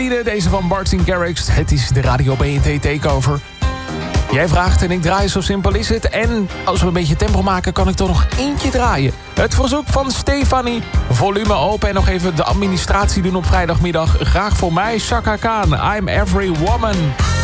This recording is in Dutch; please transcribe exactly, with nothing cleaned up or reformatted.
Adrenaline, deze van Martin Garrix. Het is de Radio B N T Takeover. Jij vraagt en ik draai, zo simpel is het. En als we een beetje tempo maken, kan ik toch nog eentje draaien. Het verzoek van Stefanie. Volume open en nog even de administratie doen op vrijdagmiddag. Graag voor mij, Chaka Khan. I'm Every Woman.